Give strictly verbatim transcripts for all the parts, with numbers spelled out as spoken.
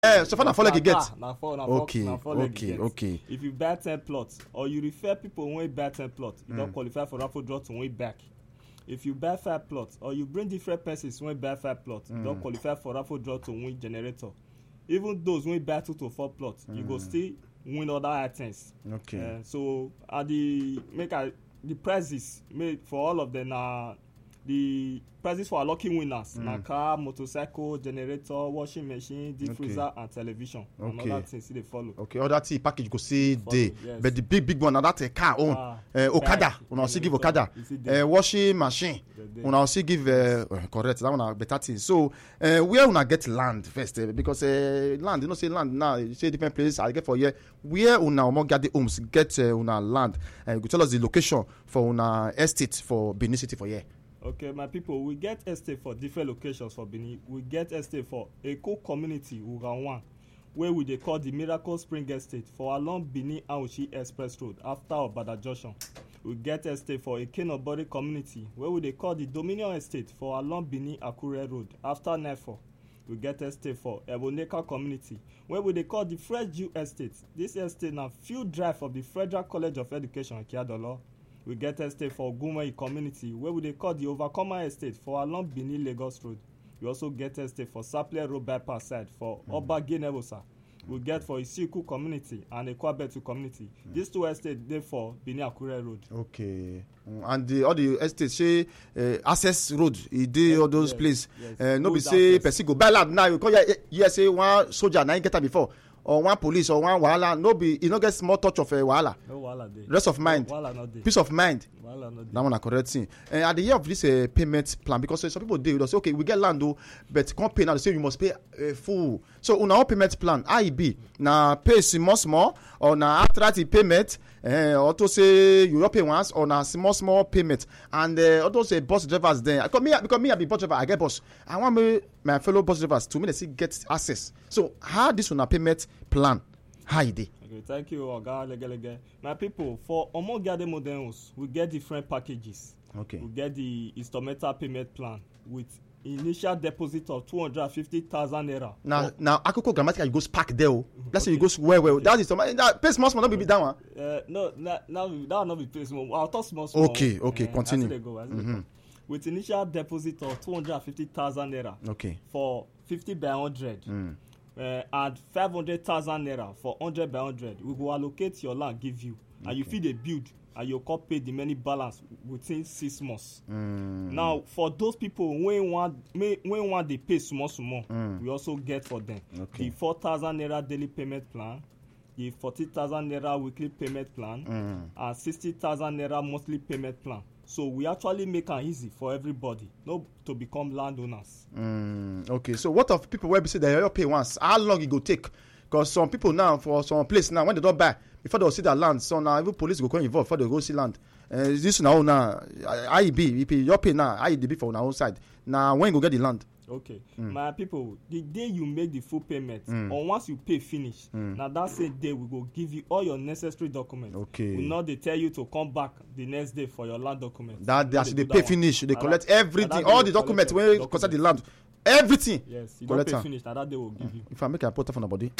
Eh, so far na four leg you get. Na four, na Okay, four, na four leg okay, you get. okay. If you buy ten plots or you refer people wey buy ten plots, you Mm. don qualify for raffle draw to win back. If you buy five plots or you bring different persons wey buy five plots, you don Mm. qualify for raffle draw to win generator. Even those wey buy two to four plots, you go Mm. still win other items. Okay. Uh, so at the make I the prizes made for all of them na the prizes for our lucky winners Mm. na car, motorcycle, generator, washing machine, deep Okay. freezer and television. And Okay. other things still dey follow. Okay, other tea package go see Follow, dey, yes. but the big big one na that uh, car own, Car, uh, Okada, bike, una still give generator, Okada, you see dey. uh, washing machine, Dey dey. una still give uh, uh, correct that one na better thing. So uh, where una get land first, uh, because uh, land you know say land now you say different places I get for here. Where una Omogade homes get uh, una land? Uh, you go tell us the location for una estate for Benin City for here. Okay, my people, we get estate for different locations for Benin. We get estate for Eko community, Uganwan, where we dey call the Miracle Spring Estate for along Benin Auchi Express Road after Obada Junction. We get estate for Ekenobori community, where we dey call the Dominion Estate for along Benin Akure Road after Nefo. We get estate for Eboneka community, where we dey call the Fresh Jew Estate. This estate na field drive of the Federal College of Education, Ikiadolo. We get estate for Ogunweyi community, where we dey call the Overcomer Estate for along Benin Lagos Road. We also get estate for Sapele Road bypass side for mm. Obage Nevosa. We get for Isiku community and Ekwabetu community. Mm. These two estates dey for Benin Akure Road. Okay, mm, and the all the estates say uh, access road e dey Yes, all those yes, places. yes. Uh, no be Good say access. person go buy land now you come hear hear say one soldier na him get am before or one police or one wahala no be e no get small touch of uh, wahala. No wahala dey. Rest of mind, Wahala no dey. peace of mind. Wahala no dey. That one na correct thing. Uh, at the year of this uh, payment plan because uh, some people dey dey say okay we get land o but come pay now they say you must pay uh, full. So una own payment plan how e be na pay small small or na outright payment uh, or to say you don pay once or na small small payment and uh, all those uh, bus drivers dem because me because me I be bus driver I get bus I wan make my fellow bus drivers to me they still get access. So how this una payment plan how e dey? Okay, thank you, Oga Legelege. My people, for Omogade models, we get different packages. Okay. We get the instrumental payment plan with initial deposit of two hundred fifty thousand naira. na For- na akoko grammatical you go spark there o let's say you Okay. go well well that is some that pay small small no be be that one. Uh, no, na, now that will not be paid small. I'll talk small small. Okay, okay, Uh, continue. As they go, as they Mhm. go. With initial deposit of two hundred fifty thousand naira Okay. for fifty by one hundred. Mm. Uh, and five hundred thousand naira for one hundred by one hundred we go allocate your land give you and you fit dey build and you come pay the remaining balance within six months. Mm. Now for those people wey wan wey wey wan dey pay small small Mm. we also get for them Okay. the four thousand naira daily payment plan, the forty thousand naira weekly payment plan, Mm. and sixty thousand naira monthly payment plan. So we actually make am easy for everybody no to become landowners. Mm. Okay, so what of people wey be say they all pay once how long e go take because some people now for some place now when they don buy before they go see their land so na even police go come involve before they go see land uh, this una own now how e be if you pay now how e dey be for una own side na when you go get the land. Okay, mm. my people, the day you make the full payment Mm. or once you pay finish, Mm. na that same day we go give you all your necessary documents. Okay. We not dey tell you to come back the next day for your land documents. that We day no as you dey dey do pay that one. finish you dey Na collect that- na everything that all day the we documents collect wey your concern the documents. land everything. Yes, you don collect pay am. finish na that day we go give you. If I make I put for na body.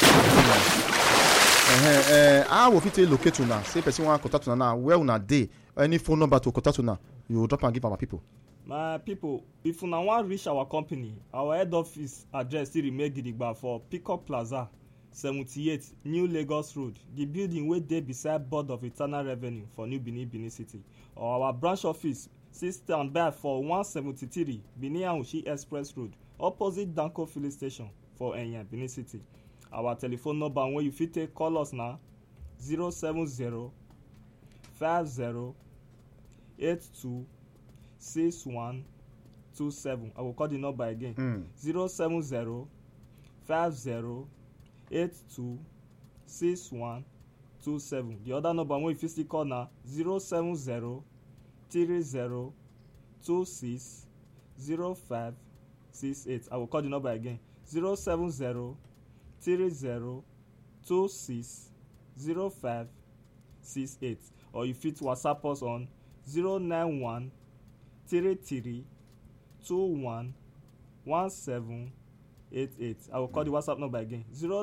uh-huh, uh, how we fit take locate una say person wan contact una now where una dey any phone number to contact una you drop am give our people. My people, if una wan reach our company, our head office address still remain gidigba for Peacock Plaza, seventy-eight New Lagos Road, the building wey dey beside Board of Internal Revenue for New Benin, Benin City. Or our branch office still stand by for one seventy-three Benin Auchi Express Road, opposite Danko Filling Station for Enya, Benin City. Our telephone number wey you fit take call us na zero seven zero five zero eight two six one two seven. I will call the number again. Mm. Zero seven zero five zero eight two six one two seven. The other number wey you fit still call na zero seven zero three zero two six zero five six eight. I will call the number again. Zero seven zero three zero two six zero five six eight. Or you fit WhatsApp us on zero nine one three three two one one seven eight eight. I will call the WhatsApp number again zero